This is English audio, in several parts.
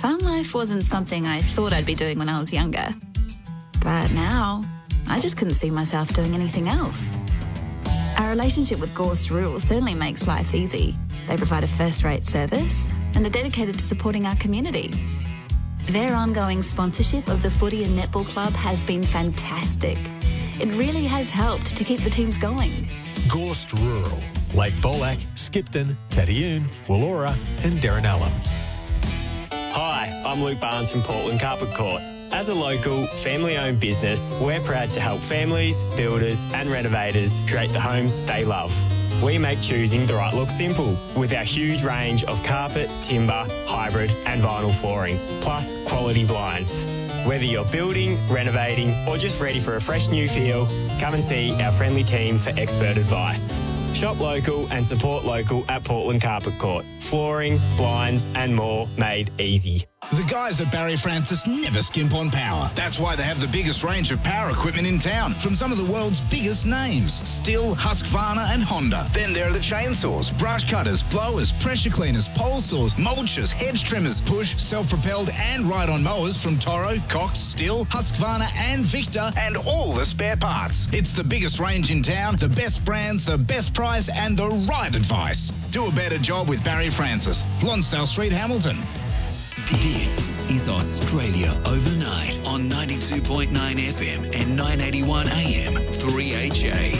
Farm life wasn't something I thought I'd be doing when I was younger. But now, I just couldn't see myself doing anything else. Our relationship with Gorst Rural certainly makes life easy. They provide a first-rate service and are dedicated to supporting our community. Their ongoing sponsorship of the Footy and Netball Club has been fantastic. It really has helped to keep the teams going. Gorst Rural, Lake Bolac, Skipton, Tadioon, Wollora and Derrinallum. Hi, I'm Luke Barnes from Portland Carpet Court. As a local, family-owned business, we're proud to help families, builders and renovators create the homes they love. We make choosing the right look simple with our huge range of carpet, timber, hybrid and vinyl flooring, plus quality blinds. Whether you're building, renovating or just ready for a fresh new feel, come and see our friendly team for expert advice. Shop local and support local at Portland Carpet Court. Flooring, blinds and more made easy. The guys at Barry Francis never skimp on power. That's why they have the biggest range of power equipment in town from some of the world's biggest names. Stihl, Husqvarna and Honda. Then there are the chainsaws, brush cutters, blowers, pressure cleaners, pole saws, mulchers, hedge trimmers, push, self-propelled and ride-on mowers from Toro, Cox, Stihl, Husqvarna and Victor and all the spare parts. It's the biggest range in town, the best brands, the best price and the right advice. Do a better job with Barry Francis. Lonsdale Street, Hamilton. This is Australia Overnight on 92.9 FM and 981 AM 3HA.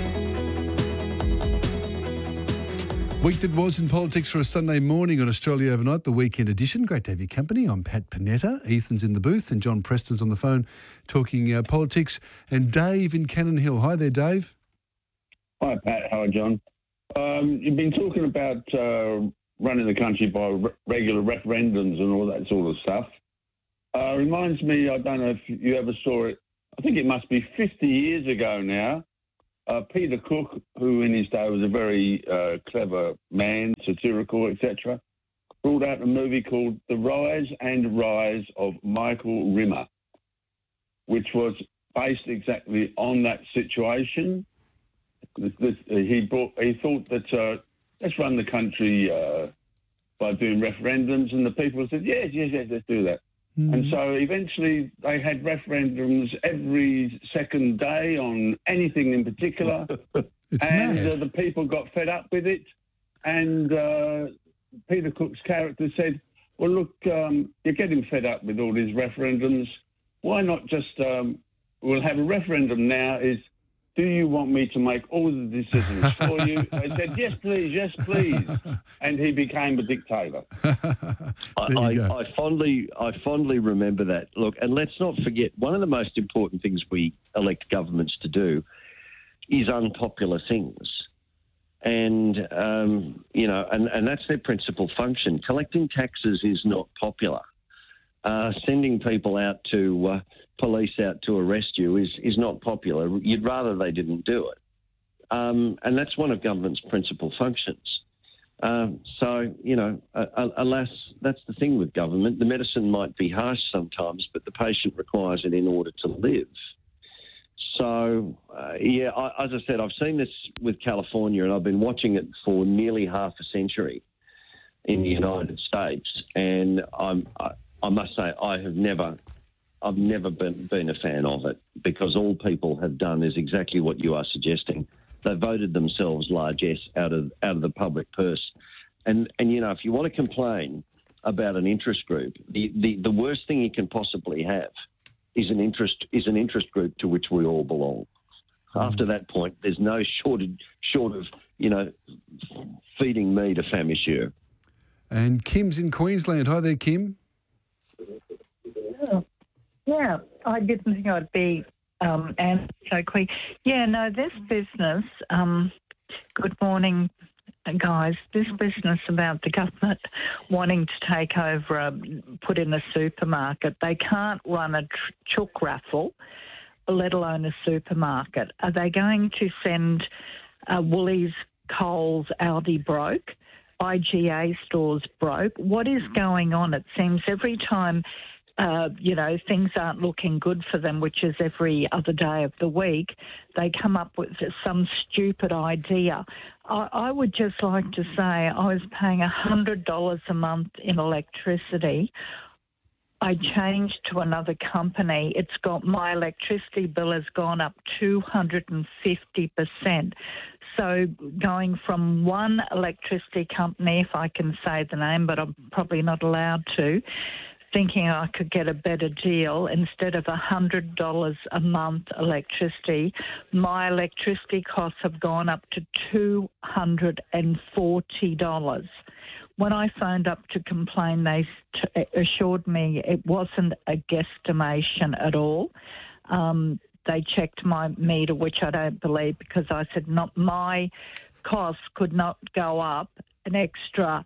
Week that was in politics for a Sunday morning on Australia Overnight, the weekend edition. Great to have your company. I'm Pat Panetta. Ethan's in the booth and John Preston's on the phone talking politics. And Dave in Cannon Hill. Hi there, Dave. Hi, Pat. Hi, John. You've been talking about running the country by regular referendums and all that sort of stuff. Reminds me, I don't know if you ever saw it, I think it must be 50 years ago now, Peter Cook, who in his day was a very clever man, satirical, etc., brought out a movie called The Rise and Rise of Michael Rimmer, which was based exactly on that situation. He thought that let's run the country by doing referendums, and the people said, yes, let's do that. And so eventually they had referendums every second day on anything in particular. And the people got fed up with it. And Peter Cook's character said, well, look, you're getting fed up with all these referendums. Why not just, we'll have a referendum now is, do you want me to make all the decisions for you? They said, yes, please. And he became a dictator. I fondly remember that. Look, and let's not forget, one of the most important things we elect governments to do is unpopular things. And, and that's their principal function. Collecting taxes is not popular. Sending people out to police out to arrest you is not popular. You'd rather they didn't do it. And that's one of government's principal functions. Alas, that's the thing with government. The medicine might be harsh sometimes, but the patient requires it in order to live. So, as I said, I've seen this with California, and I've been watching it for nearly half a century in the United States. And I must say, I've never been a fan of it, because all people have done is exactly what you are suggesting. They voted themselves largesse out of the public purse. And if you want to complain about an interest group, the worst thing you can possibly have is an interest group to which we all belong. After that point, there's no short of feeding me to famichure. And Kim's in Queensland. Hi there, Kim. Yeah, I didn't think I'd be answered so quick. Yeah, no, this business, good morning, guys, this business about the government wanting to take over, put in a supermarket, they can't run a chook raffle, let alone a supermarket. Are they going to send Woolies, Coles, Aldi broke? IGA stores broke? What is going on? It seems every time things aren't looking good for them, which is every other day of the week, they come up with some stupid idea. I would just like to say I was paying $100 a month in electricity. I changed to another company. My electricity bill has gone up 250%. So going from one electricity company, if I can say the name, but I'm probably not allowed to, thinking I could get a better deal, instead of $100 a month electricity, my electricity costs have gone up to $240. When I phoned up to complain, they assured me it wasn't a guesstimation at all. They checked my meter, which I don't believe, because I said my costs could not go up an extra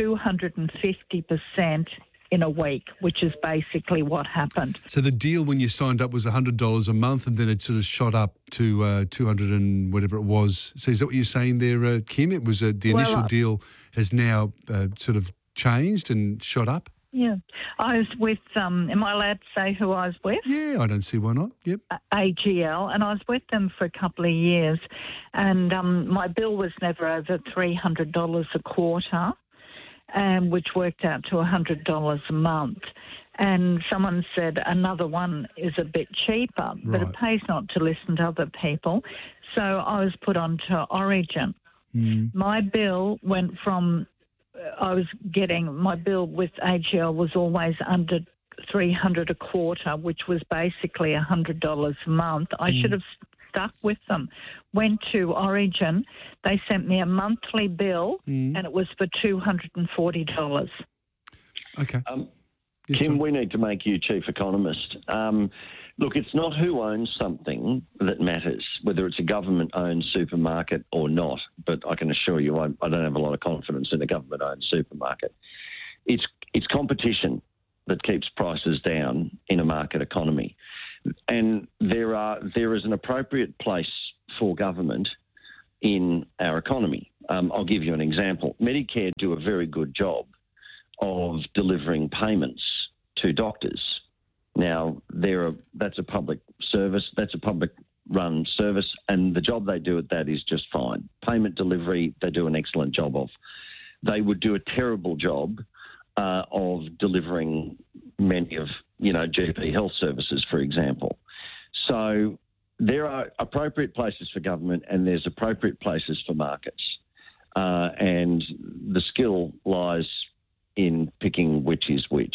250% in a week, which is basically what happened. So the deal when you signed up was $100 a month, and then it sort of shot up to 200 and whatever it was. So is that what you're saying there, Kim? It was the initial deal has now sort of changed and shot up? Yeah. I was with, am I allowed to say who I was with? Yeah, I don't see why not. Yep. AGL, and I was with them for a couple of years, and my bill was never over $300 a quarter, which worked out to $100 a month. And someone said another one is a bit cheaper, but it pays not to listen to other people. So I was put on to Origin. My bill went from, my bill with AGL was always under $300 a quarter, which was basically $100 a month. I should have stuck with them. Went to Origin. They sent me a monthly bill, and it was for $240. Okay. Kim, we need to make you chief economist. Look, it's not who owns something that matters, whether it's a government-owned supermarket or not, but I can assure you I don't have a lot of confidence in a government-owned supermarket. It's competition that keeps prices down in a market economy. And there is an appropriate place for government in our economy. I'll give you an example. Medicare do a very good job of delivering payments to doctors. Now, that's a public service, that's a public-run service, and the job they do at that is just fine. Payment delivery, they do an excellent job of. They would do a terrible job of delivering many of, GP health services, for example. So there are appropriate places for government and there's appropriate places for markets. And the skill lies in picking which is which.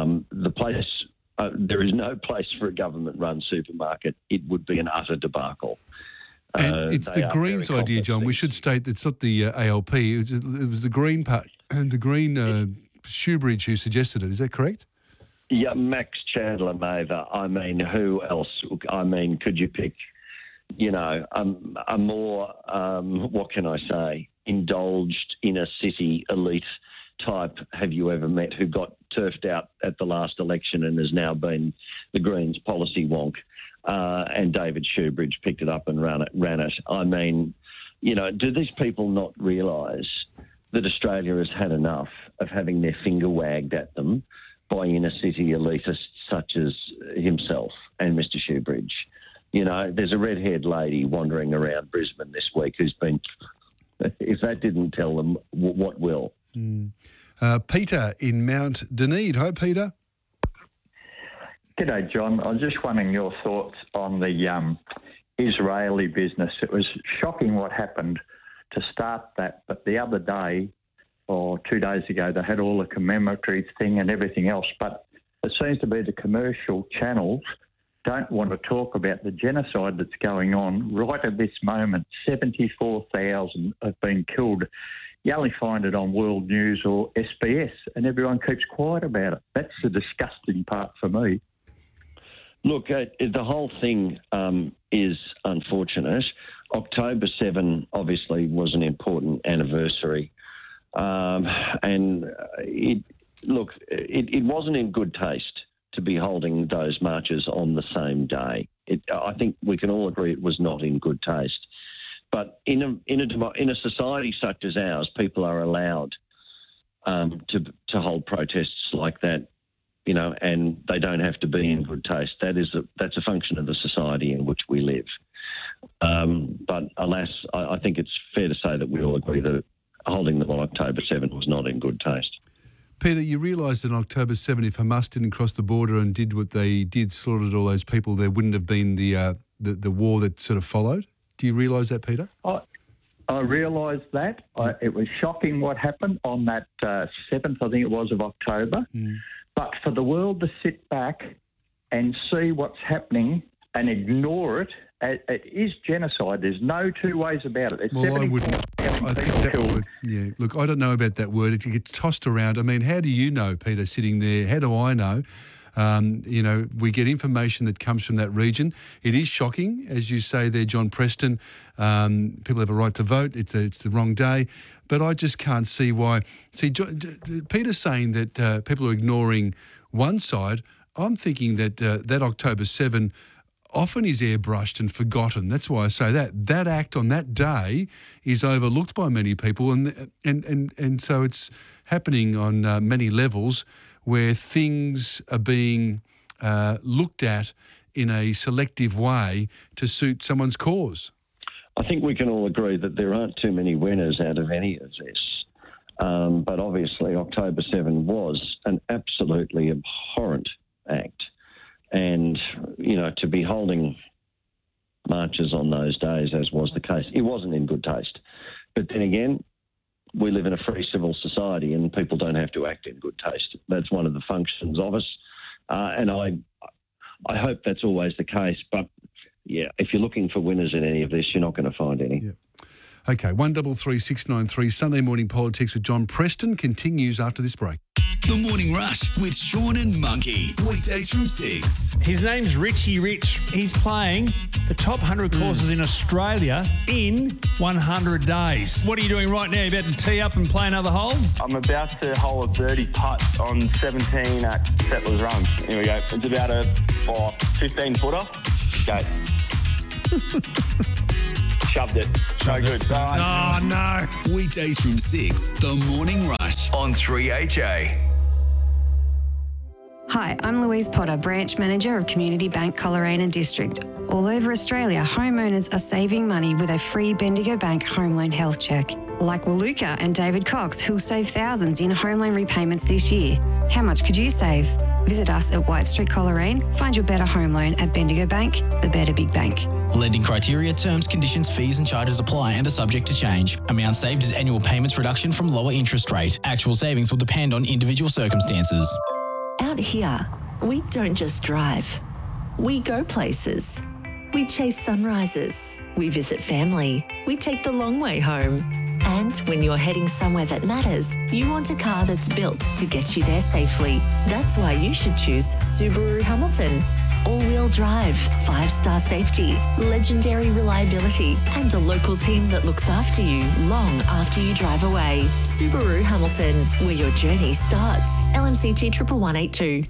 There is no place for a government-run supermarket. It would be an utter debacle. And it's the Greens idea, John. We should state that it's not the ALP. It was the Green Party and the Green Shoebridge who suggested it. Is that correct? Yeah, Max Chandler Mather. I mean, who else? I mean, could you pick, a more, what can I say, indulged inner city elite type have you ever met who got turfed out at the last election and has now been the Greens policy wonk, and David Shoebridge picked it up and ran it. I mean, do these people not realise that Australia has had enough of having their finger wagged at them by inner city elitists such as himself and Mr Shoebridge? There's a red-haired lady wandering around Brisbane this week who's been, if that didn't tell them, what will? Peter in Mount Dunedin. Hi, Peter. G'day, John. I was just wondering your thoughts on the Israeli business. It was shocking what happened to start that, but the other day, or 2 days ago, they had all the commemoratory thing and everything else, but it seems to be the commercial channels don't want to talk about the genocide that's going on right at this moment. 74,000 have been killed. You only find it on World News or SBS, and everyone keeps quiet about it. That's the disgusting part for me. Look, the whole thing is unfortunate. October 7 obviously was an important anniversary. And it wasn't in good taste to be holding those marches on the same day. I think we can all agree it was not in good taste. But in a society such as ours, people are allowed to hold protests like that, and they don't have to be in good taste. That's a function of the society in which we live. But alas, I think it's fair to say that we all agree that holding them on October 7 was not in good taste. Peter, you realise that on October 7, if Hamas didn't cross the border and did what they did, slaughtered all those people, there wouldn't have been the war that sort of followed. Do you realise that, Peter? I realised that. It was shocking what happened on that 7th, I think it was, of October. But for the world to sit back and see what's happening and ignore it, it is genocide. There's no two ways about it. It's well, I wouldn't. I think that word, yeah. Look, I don't know about that word. It gets tossed around. I mean, how do you know, Peter, sitting there? How do I know? We get information that comes from that region. It is shocking, as you say there, John Preston. People have a right to vote. It's the wrong day. But I just can't see why. See, Peter's saying that people are ignoring one side. I'm thinking that that October 7 often is airbrushed and forgotten. That's why I say that act on that day is overlooked by many people, and so it's happening on many levels where things are being looked at in a selective way to suit someone's cause. I think we can all agree that there aren't too many winners out of any of this. But obviously October 7 was an absolutely abhorrent act. And, to be holding marches on those days, as was the case, it wasn't in good taste. But then again, we live in a free civil society and people don't have to act in good taste. That's one of the functions of us. And I hope that's always the case. But, yeah, if you're looking for winners in any of this, you're not going to find any. Yeah. OK, 133693, Sunday Morning Politics with John Preston continues after this break. The Morning Rush with Sean and Monkey. Weekdays from 6. His name's Richie Rich. He's playing the top 100 courses in Australia in 100 days. What are you doing right now? You about to tee up and play another hole? I'm about to hole a birdie putt on 17 at Settlers Run. Here we go. It's about a 15-footer. Go. Shoved it. No good. Oh, no. Weekdays from 6. The Morning Rush on 3HA. Hi, I'm Louise Potter, Branch Manager of Community Bank Coleraine District. All over Australia, homeowners are saving money with a free Bendigo Bank home loan health check. Like Waluka and David Cox, who'll save thousands in home loan repayments this year. How much could you save? Visit us at White Street, Coleraine. Find your better home loan at Bendigo Bank, the better big bank. Lending criteria, terms, conditions, fees and charges apply and are subject to change. Amount saved is annual payments reduction from lower interest rate. Actual savings will depend on individual circumstances. Out here, we don't just drive. We go places. We chase sunrises. We visit family. We take the long way home. And when you're heading somewhere that matters, you want a car that's built to get you there safely. That's why you should choose Subaru Hamilton. All-wheel drive, 5-star safety, legendary reliability, and a local team that looks after you long after you drive away. Subaru Hamilton, where your journey starts. LMCT 11182.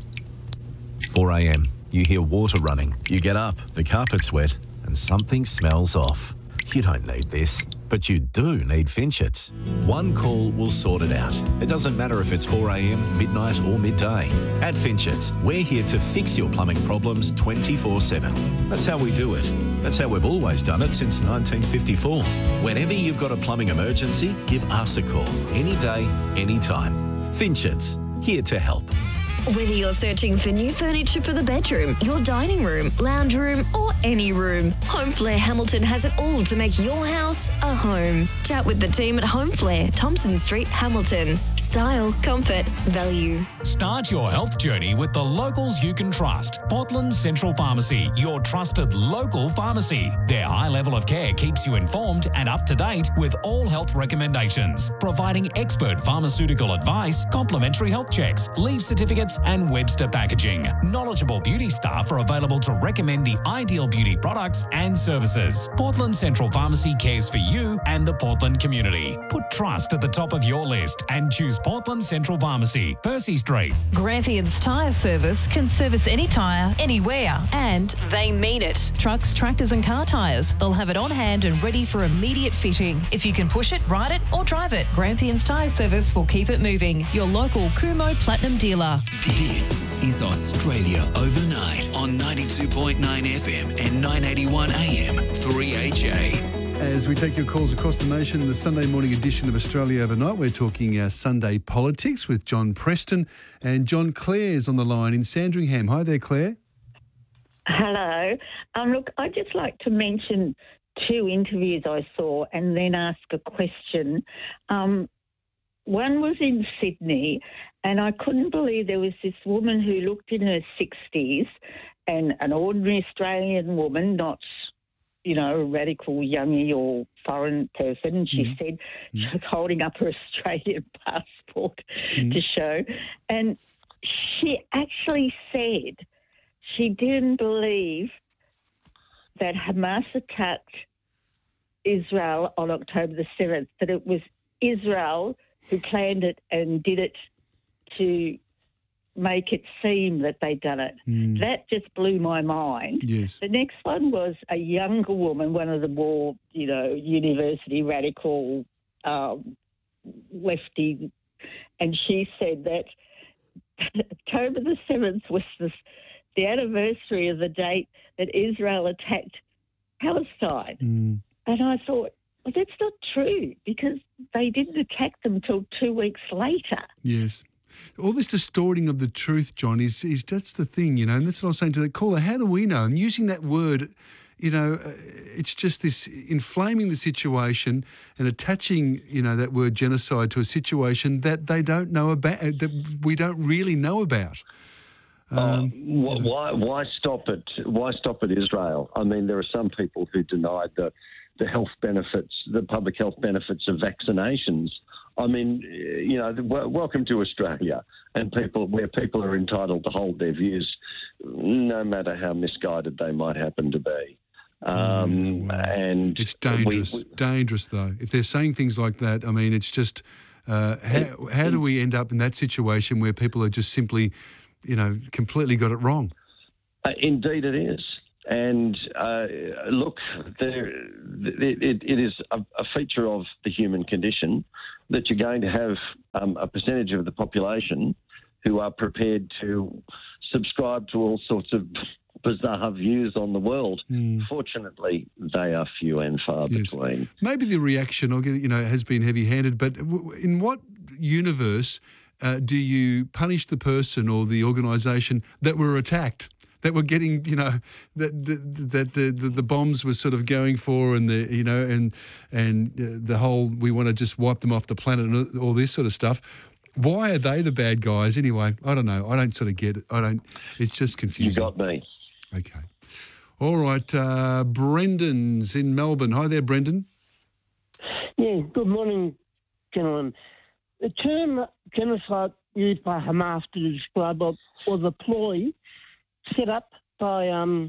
4 a.m. You hear water running. You get up, the carpet's wet, and something smells off. You don't need this, but you do need Finchets. One call will sort it out. It doesn't matter if it's 4 a.m, midnight or midday. At Finchets, we're here to fix your plumbing problems 24/7. That's how we do it. That's how we've always done it since 1954. Whenever you've got a plumbing emergency, give us a call. Any day, any time. Finchets, here to help. Whether you're searching for new furniture for the bedroom, your dining room, lounge room, or any room, Homeflare Hamilton has it all to make your house a home. Chat with the team at Homeflare, Thompson Street, Hamilton. Style, comfort, value. Start your health journey with the locals you can trust. Portland Central Pharmacy, your trusted local pharmacy. Their high level of care keeps you informed and up to date with all health recommendations, providing expert pharmaceutical advice, complimentary health checks, leave certificates, and Webster packaging. Knowledgeable beauty staff are available to recommend the ideal beauty products and services. Portland Central Pharmacy cares for you and the Portland community. Put trust at the top of your list and choose Portland Central Pharmacy, Percy Street. Grampians Tyre Service can service any tyre, anywhere, and they mean it. Trucks, tractors and car tyres. They'll have it on hand and ready for immediate fitting. If you can push it, ride it or drive it, Grampians Tyre Service will keep it moving. Your local Kumho Platinum dealer. This is Australia Overnight on 92.9 FM and 981 AM 3HA. As we take your calls across the nation, the Sunday morning edition of Australia Overnight, we're talking Sunday politics with John Preston. And John Clare's on the line in Sandringham. Hi there, Claire. Hello. Look, I'd just like to mention 2 interviews I saw and then ask a question. One was in Sydney, and I couldn't believe there was this woman who looked in her 60s, and an ordinary Australian woman, not, you know, a radical youngie or foreign person, and she said she was holding up her Australian passport to show. And she actually said she didn't believe that Hamas attacked Israel on October the 7th, that it was Israel who planned it and did it to make it seem that they'd done it. That just blew my mind. Yes. The next one was a younger woman, one of the more, you know, university radical lefty, and she said that October the 7th was the anniversary of the date that Israel attacked Palestine. And I thought, well, that's not true, because they didn't attack them till 2 weeks later. Yes. All this distorting of the truth, John, is that's the thing, you know, and that's what I was saying to the caller. How do we know? And using that word, you know, it's just this inflaming the situation and attaching, you know, that word genocide to a situation that they don't know about, that we don't really know about. Why stop it? Why stop at Israel? I mean, there are some people who denied the health benefits, the public health benefits of vaccinations. I mean, you know, welcome to Australia, and where people are entitled to hold their views, no matter how misguided they might happen to be. And it's dangerous. Dangerous, though. If they're saying things like that, I mean, it's just how do we end up in that situation where people are just simply, you know, completely got it wrong? Indeed, it is. And look, it is a feature of the human condition that you're going to have a percentage of the population who are prepared to subscribe to all sorts of bizarre views on the world. Fortunately, they are few and far between. Maybe the reaction, you know, has been heavy-handed, but in what universe do you punish the person or the organisation that were attacked? That were getting, you know, that the bombs were sort of going for, and the, you know, and the whole we want to just wipe them off the planet and all this sort of stuff. Why are they the bad guys anyway? I don't know. I don't sort of get it. It's just confusing. You got me. Okay. All right. Brendan's in Melbourne. Hi there, Brendan. Yeah. Good morning, gentlemen. The term genocide used by Hamas to describe was a ploy set up by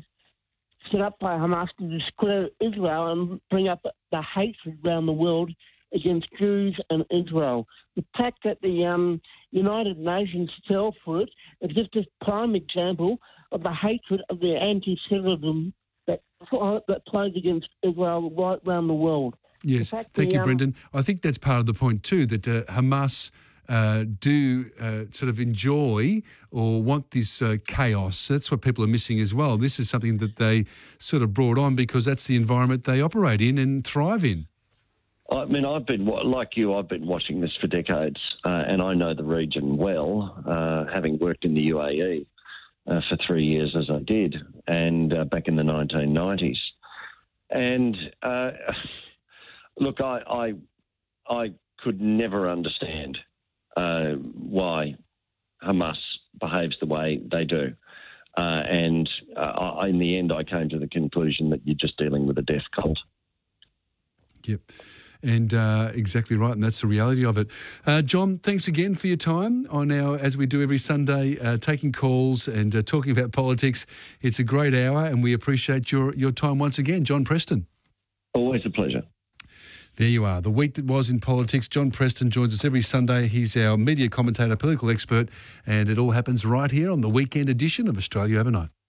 Hamas to discredit Israel and bring up the hatred around the world against Jews and Israel. The fact that the United Nations fell for it is just a prime example of the hatred of the anti-Semitism that plays against Israel right around the world. Yes, thank you, Brendan. I think that's part of the point too, that Hamas do sort of enjoy or want this chaos. That's what people are missing as well. This is something that they sort of brought on because that's the environment they operate in and thrive in. I mean, I've been watching this for decades, and I know the region well, having worked in the UAE for 3 years as I did, and back in the 1990s. And look, I could never understand why Hamas behaves the way they do. And in the end, I came to the conclusion that you're just dealing with a death cult. Yep. And exactly right, and that's the reality of it. John, thanks again for your time on our, as we do every Sunday, taking calls and talking about politics. It's a great hour, and we appreciate your time once again. John Preston. Always a pleasure. There you are. The week that was in politics. John Preston joins us every Sunday. He's our media commentator, political expert, and it all happens right here on the weekend edition of Australia Overnight.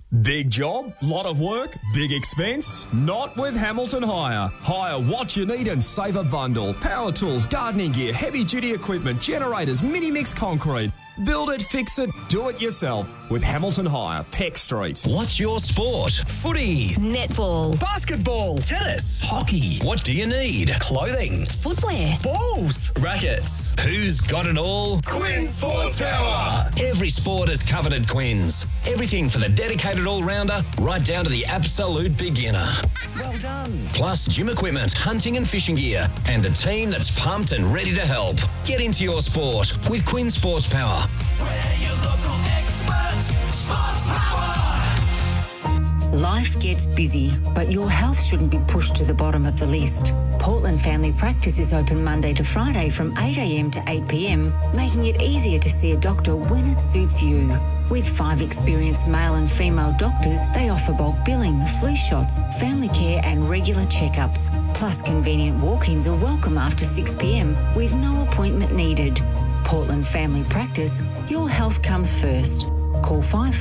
Big job, lot of work, big expense? Not with Hamilton Hire. Hire what you need and save a bundle. Power tools, gardening gear, heavy-duty equipment, generators, mini-mix concrete. Build it, fix it, do it yourself with Hamilton Hire, Peck Street. What's your sport? Footy, Netball, basketball, tennis, hockey. What do you need? Clothing, footwear, balls, rackets. Who's got it all? Quinn Sports Power. Every sport is covered at Quinn's. Everything for the dedicated all-rounder, right down to the absolute beginner. Well done. Plus gym equipment, hunting and fishing gear, and a team that's pumped and ready to help. Get into your sport with Quinn Sports Power. We're your local experts, Sports Power. Life gets busy, but your health shouldn't be pushed to the bottom of the list. Portland Family Practice is open Monday to Friday from 8 a.m. to 8 p.m, making it easier to see a doctor when it suits you. With 5 experienced male and female doctors, they offer bulk billing, flu shots, family care and regular checkups. Plus convenient walk-ins are welcome after 6 p.m. with no appointment needed. Portland Family Practice, your health comes first. Call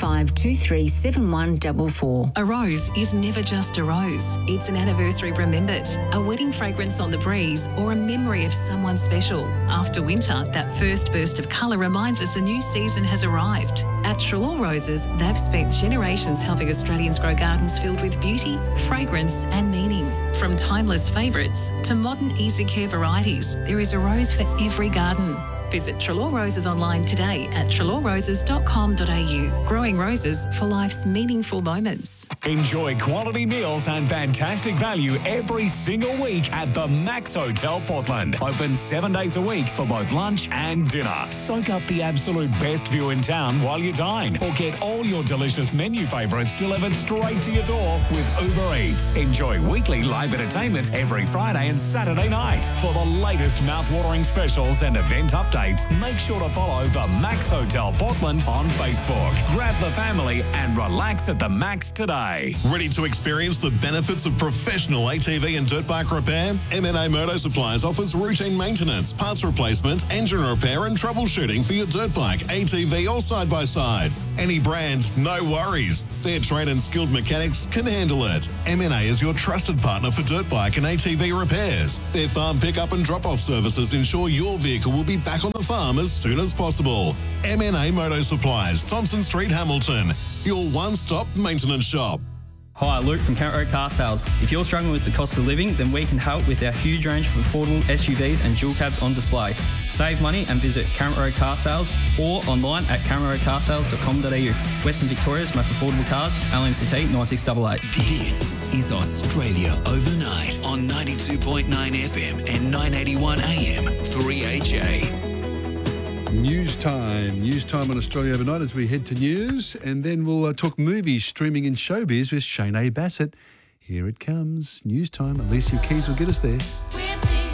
55237144. A rose is never just a rose. It's an anniversary remembered, a wedding fragrance on the breeze, or a memory of someone special. After winter, that first burst of colour reminds us a new season has arrived. At Trelaw Roses, they've spent generations helping Australians grow gardens filled with beauty, fragrance and meaning. From timeless favourites to modern easy care varieties, there is a rose for every garden. Visit Trelaw Roses online today at trelawroses.com.au. Growing roses for life's meaningful moments. Enjoy quality meals and fantastic value every single week at the Max Hotel Portland. Open 7 days a week for both lunch and dinner. Soak up the absolute best view in town while you dine, or get all your delicious menu favourites delivered straight to your door with Uber Eats. Enjoy weekly live entertainment every Friday and Saturday night. For the latest mouth-watering specials and event updates, make sure to follow the Max Hotel Portland on Facebook. Grab the family and relax at the Max today. Ready to experience the benefits of professional ATV and dirt bike repair? MNA Motor Supplies offers routine maintenance, parts replacement, engine repair and troubleshooting for your dirt bike, ATV or side-by-side. Any brand, no worries. Their trained and skilled mechanics can handle it. MNA is your trusted partner for dirt bike and ATV repairs. Their farm pickup and drop-off services ensure your vehicle will be back on the farm as soon as possible. MNA Moto Supplies, Thompson Street, Hamilton. Your one-stop maintenance shop. Hi, Luke from Current Road Car Sales. If you're struggling with the cost of living, then we can help with our huge range of affordable SUVs and dual cabs on display. Save money and visit Current Road Car Sales or online at currentroadcarsales.com.au. Western Victoria's most affordable cars, LMCT 9688. This is Australia Overnight on 92.9 FM and 981 AM 3HA. News time on Australia Overnight as we head to news, and then we'll talk movies streaming in showbiz with Shane A. Bassett. Here it comes, news time. Alicia Keys will get us there.